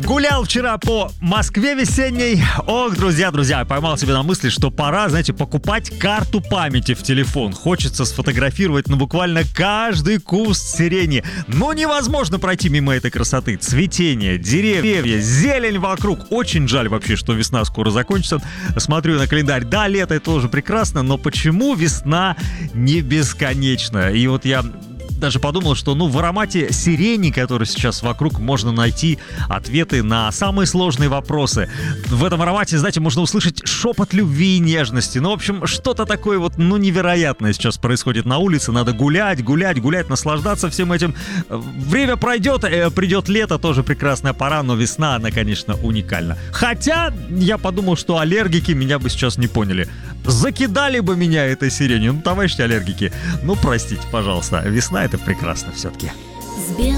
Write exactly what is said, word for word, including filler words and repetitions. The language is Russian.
Гулял вчера по Москве весенней. Ох, друзья, друзья, поймал себя на мысли, что пора, знаете, покупать карту памяти в телефон. Хочется сфотографировать, ну, буквально каждый куст сирени. Но невозможно пройти мимо этой красоты. Цветение, деревья, зелень вокруг. Очень жаль вообще, что весна скоро закончится. Смотрю на календарь. Да, лето — это тоже прекрасно, но почему весна не бесконечна? И вот я даже подумал, что, ну, в аромате сирени, который сейчас вокруг, можно найти ответы на самые сложные вопросы. В этом аромате, знаете, можно услышать шепот любви и нежности. Ну, в общем, что-то такое вот, ну, невероятное сейчас происходит на улице. Надо гулять, гулять, гулять, наслаждаться всем этим. Время пройдет, придет лето, тоже прекрасная пора, но весна, она, конечно, уникальна. Хотя я подумал, что аллергики меня бы сейчас не поняли. Закидали бы меня этой сиренью. Ну, товарищи аллергики, ну, простите, пожалуйста, весна — это прекрасно все-таки.